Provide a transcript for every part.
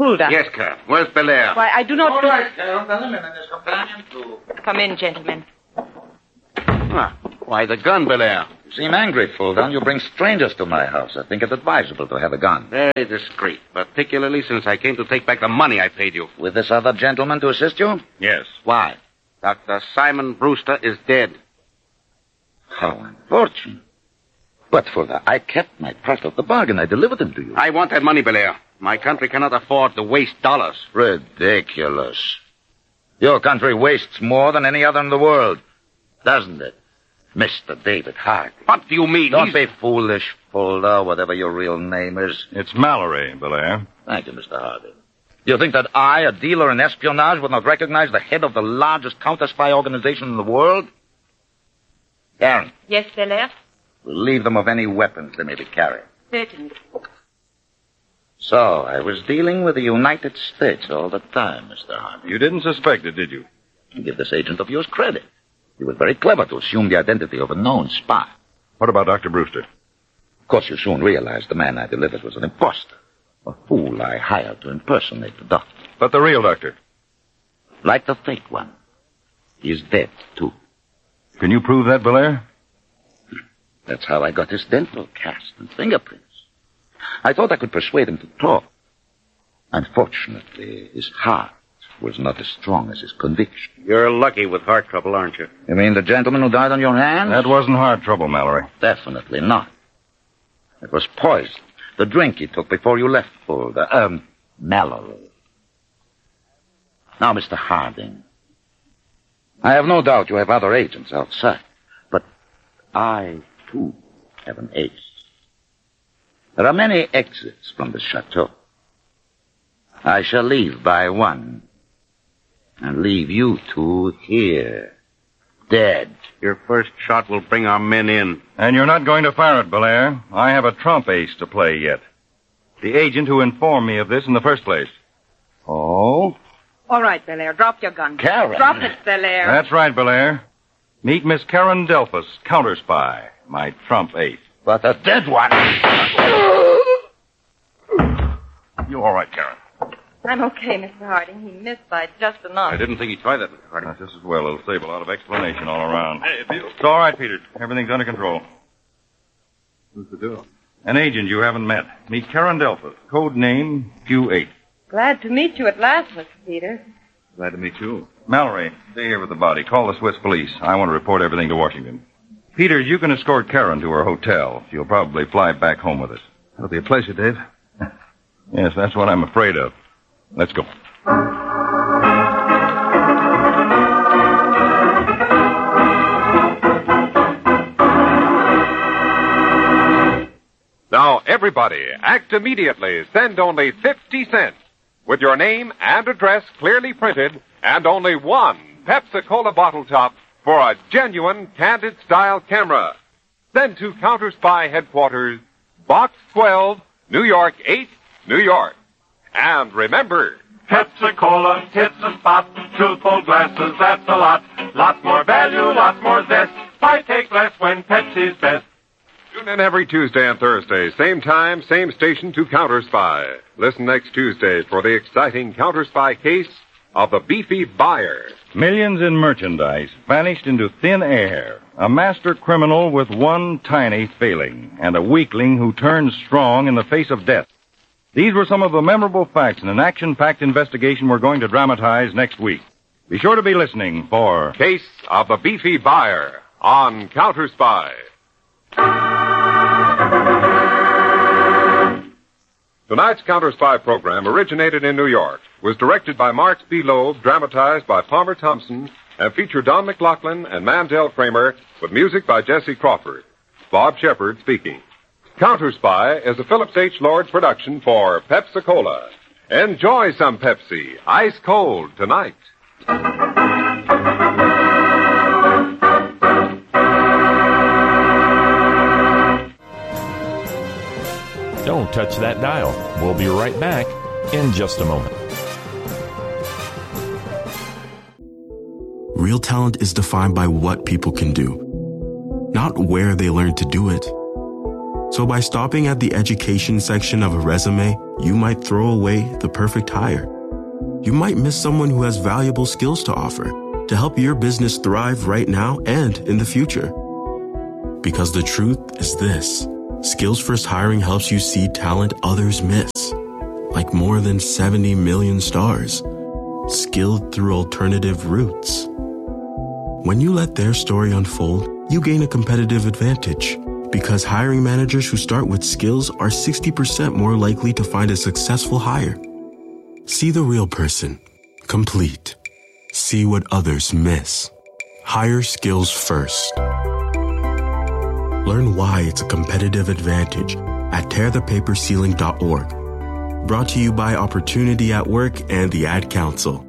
Fulda. Yes, Colonel. Where's Belair? Why, I do not... All right, Colonel. Gentlemen and his companion too. Come in, gentlemen. Why the gun, Belair? You seem angry, Fulda. You bring strangers to my house. I think it advisable to have a gun. Very discreet, particularly since I came to take back the money I paid you. With this other gentleman to assist you? Yes. Why? Dr. Simon Brewster is dead. How unfortunate. But, Fulda, I kept my part of the bargain. I delivered him to you. I want that money, Belair. My country cannot afford to waste dollars. Ridiculous. Your country wastes more than any other in the world, doesn't it? Mr. David Harding. What do you mean? Don't be foolish, Fulda, whatever your real name is. It's Mallory, Belair. Thank you, Mr. Harding. Do you think that I, a dealer in espionage, would not recognize the head of the largest counter-spy organization in the world? Karen. Yes, Belair? Relieve them of any weapons they may be carrying. Certainly. So, I was dealing with the United States all the time, Mr. Harding. You didn't suspect it, did you? Give this agent of yours credit. He was very clever to assume the identity of a known spy. What about Dr. Brewster? Of course, you soon realized the man I delivered was an imposter. A fool I hired to impersonate the doctor. But the real doctor? Like the fake one. He's dead, too. Can you prove that, Belair? That's how I got his dental cast and fingerprints. I thought I could persuade him to talk. Unfortunately, his heart was not as strong as his conviction. You're lucky with heart trouble, aren't you? You mean the gentleman who died on your hands? That wasn't hard trouble, Mallory. Definitely not. It was poison. The drink he took before you left for the, Mallory. Now, Mr. Harding, I have no doubt you have other agents outside, but I, too, have an ace. There are many exits from the chateau. I shall leave by one and leave you two here, dead. Your first shot will bring our men in. And you're not going to fire it, Belair. I have a trump ace to play yet. The agent who informed me of this in the first place. Oh? All right, Belair, drop your gun. Karen. Drop it, Belair. That's right, Belair. Meet Miss Karen Delphus, counter spy, my trump ace. But a dead one. You all right, Karen? I'm okay, Mr. Harding. He missed by just enough. I didn't think he'd try that, Mr. Harding. That's just as well. It'll save a lot of explanation all around. Hey, it's all right, Peter. Everything's under control. Who's the girl? An agent you haven't met. Meet Karen Delphus, code name Q8. Glad to meet you at last, Mr. Peter. Glad to meet you. Mallory, stay here with the body. Call the Swiss police. I want to report everything to Washington. Peters, you can escort Karen to her hotel. She'll probably fly back home with us. That'll be a pleasure, Dave. Yes, that's what I'm afraid of. Let's go. Now, everybody, act immediately. Send only 50 cents with your name and address clearly printed and only one Pepsi-Cola bottle top for a genuine Candid-style camera. Send to Counter Spy Headquarters, Box 12, New York 8, New York. And remember, Pepsi-Cola, hits the spot, truthful glasses, that's a lot. Lots more value, lots more zest. Why take less when Pepsi's best? tune in every Tuesday and Thursday, same time, same station to Counter Spy. Listen next Tuesday for the exciting Counter Spy case of the Beefy Buyer. Millions in merchandise vanished into thin air. A master criminal with one tiny failing, and a weakling who turns strong in the face of death. These were some of the memorable facts in an action-packed investigation we're going to dramatize next week. Be sure to be listening for Case of the Beefy Buyer on Counter Spy. Tonight's Counter Spy program originated in New York, was directed by Marks B. Loeb, dramatized by Palmer Thompson, and featured Don McLaughlin and Mandel Kramer, with music by Jesse Crawford. Bob Shepard speaking. Counter Spy is a Phillips H. Lord production for Pepsi-Cola. Enjoy some Pepsi, ice cold tonight. Don't touch that dial. We'll be right back in just a moment. Real talent is defined by what people can do, not where they learn to do it. So by stopping at the education section of a resume, you might throw away the perfect hire. You might miss someone who has valuable skills to offer to help your business thrive right now and in the future. Because the truth is this: Skills First Hiring helps you see talent others miss, like more than 70 million stars, skilled through alternative routes. When you let their story unfold, you gain a competitive advantage, because hiring managers who start with skills are 60% more likely to find a successful hire. See the real person, complete. See what others miss. Hire skills first. Learn why it's a competitive advantage at tearthepaperceiling.org. Brought to you by Opportunity at Work and the Ad Council.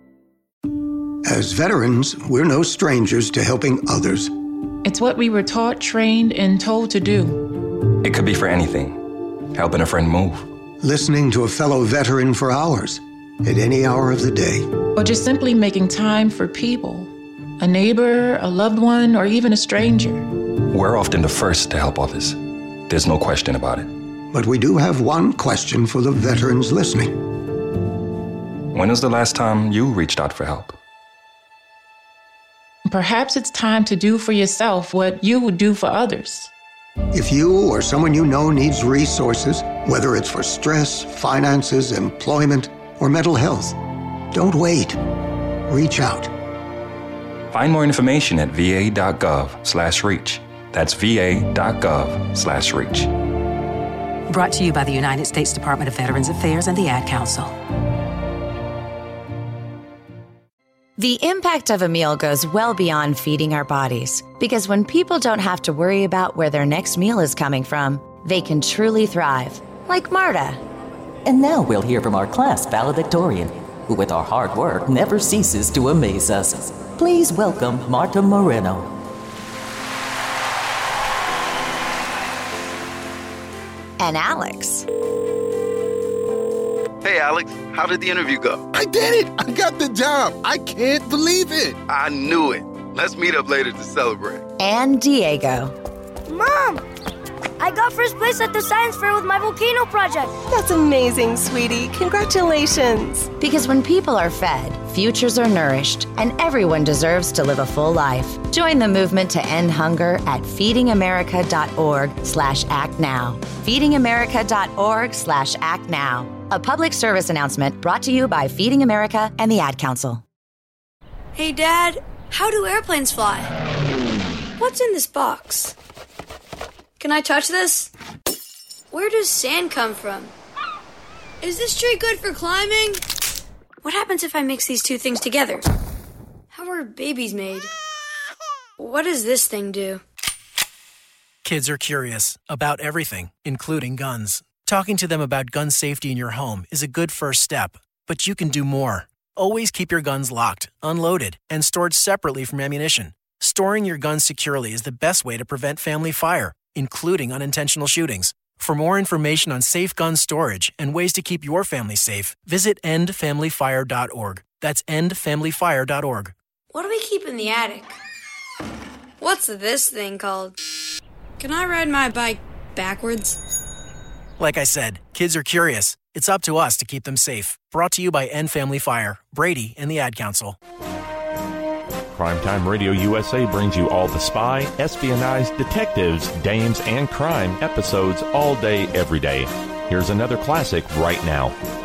As veterans, we're no strangers to helping others. It's what we were taught, trained, and told to do. It could be for anything. Helping a friend move. Listening to a fellow veteran for hours, at any hour of the day. Or just simply making time for people. A neighbor, a loved one, or even a stranger. We're often the first to help others. There's no question about it. But we do have one question for the veterans listening. When was the last time you reached out for help? Perhaps it's time to do for yourself what you would do for others. If you or someone you know needs resources, whether it's for stress, finances, employment, or mental health, don't wait. Reach out. Find more information at va.gov/reach. That's va.gov/reach. Brought to you by the United States Department of Veterans Affairs and the Ad Council. The impact of a meal goes well beyond feeding our bodies, because when people don't have to worry about where their next meal is coming from, they can truly thrive, like Marta. And now we'll hear from our class valedictorian, who with our hard work never ceases to amaze us. Please welcome Marta Moreno. And Alex. Hey, Alex, how did the interview go? I did it! I got the job! I can't believe it! I knew it. Let's meet up later to celebrate. And Diego. Mom! I got first place at the science fair with my volcano project. That's amazing, sweetie. Congratulations. Because when people are fed, futures are nourished, and everyone deserves to live a full life. Join the movement to end hunger at feedingamerica.org/actnow. feedingamerica.org/actnow. A public service announcement brought to you by Feeding America and the Ad Council. Hey, Dad, how do airplanes fly? What's in this box? Can I touch this? Where does sand come from? Is this tree good for climbing? What happens if I mix these two things together? How are babies made? What does this thing do? Kids are curious about everything, including guns. Talking to them about gun safety in your home is a good first step, but you can do more. Always keep your guns locked, unloaded, and stored separately from ammunition. Storing your guns securely is the best way to prevent family fire, including unintentional shootings. For more information on safe gun storage and ways to keep your family safe, visit endfamilyfire.org. That's endfamilyfire.org. What do we keep in the attic? What's this thing called? Can I ride my bike backwards? Like I said, kids are curious. It's up to us to keep them safe. Brought to you by End Family Fire, Brady, and the Ad Council. Primetime Radio USA brings you all the spy, espionage, detectives, dames, and crime episodes all day, every day. Here's another classic right now.